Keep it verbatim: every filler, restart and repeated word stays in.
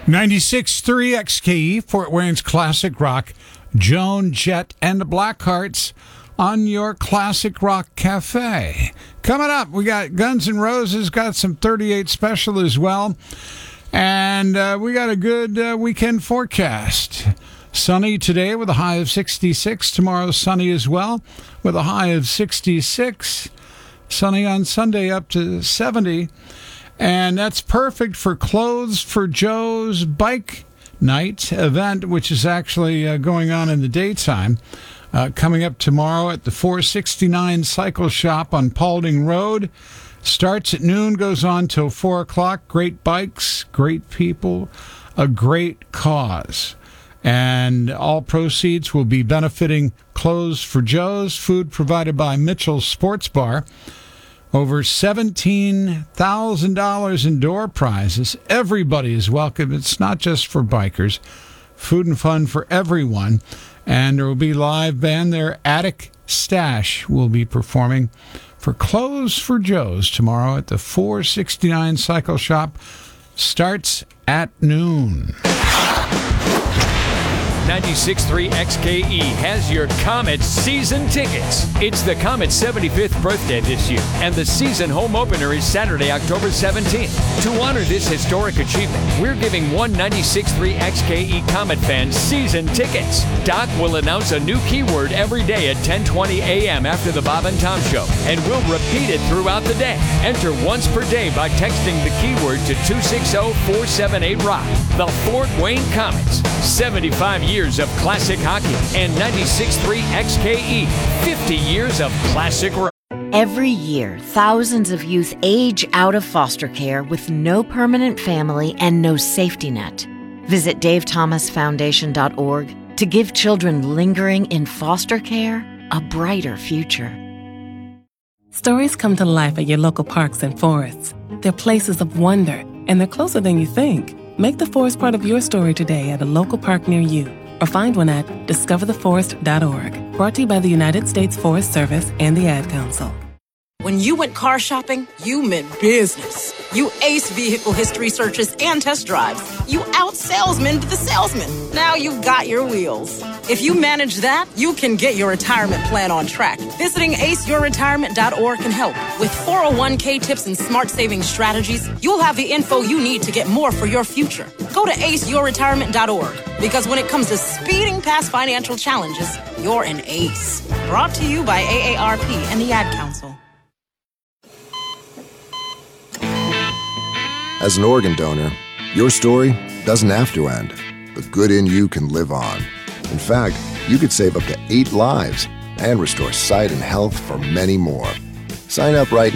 ninety-six point three X K E, Fort Wayne's Classic Rock, Joan Jett and the Blackhearts on your Classic Rock Cafe. Coming up, we got Guns N' Roses, got some thirty-eight Special as well, and uh, we got a good uh, weekend forecast. Sunny today with a high of sixty-six. Tomorrow sunny as well with a high of sixty-six. Sunny on Sunday up to seventy. And that's perfect for Clothes for Joe's Bike Night event, which is actually uh, going on in the daytime. Uh, coming up tomorrow at the four sixty-nine Cycle Shop on Paulding Road. Starts at noon, goes on till four o'clock. Great bikes, great people, a great cause. And all proceeds will be benefiting Clothes for Joe's, food provided by Mitchell's Sports Bar. Over seventeen thousand dollars in door prizes. Everybody is welcome. It's not just for bikers. Food and fun for everyone. And there will be live band there. Attic Stash will be performing for Clothes for Joe's tomorrow at the four sixty-nine Cycle Shop. Starts at noon. ninety-six point three X K E has your Comet season tickets. It's the Comet's seventy-fifth birthday this year, and the season home opener is Saturday, October seventeenth. To honor this historic achievement, we're giving one ninety-six point three X K E Comet fan season tickets. Doc will announce a new keyword every day at ten twenty a.m. after the Bob and Tom Show, and we'll repeat it throughout the day. Enter once per day by texting the keyword to two six zero, four seven eight, R O C. The Fort Wayne Comets, seventy-five years of classic hockey, and ninety-six point three X K E, fifty years of classic rock. Every year, thousands of youth age out of foster care with no permanent family and no safety net. Visit dave thomas foundation dot org to give children lingering in foster care a brighter future. Stories come to life at your local parks and forests. They're places of wonder, and they're closer than you think. Make the forest part of your story today at a local park near you, or find one at discover the forest dot org. Brought to you by the United States Forest Service and the Ad Council. When you went car shopping, you meant business. You aced vehicle history searches and test drives. You out-salesmaned the salesman. Now you've got your wheels. If you manage that, you can get your retirement plan on track. Visiting ace your retirement dot org can help. With four oh one k tips and smart saving strategies, you'll have the info you need to get more for your future. Go to ace your retirement dot org, because when it comes to speeding past financial challenges, you're an ace. Brought to you by A A R P and the Ad Council. As an organ donor, your story doesn't have to end. The good in you can live on. In fact, you could save up to eight lives and restore sight and health for many more. Sign up right now.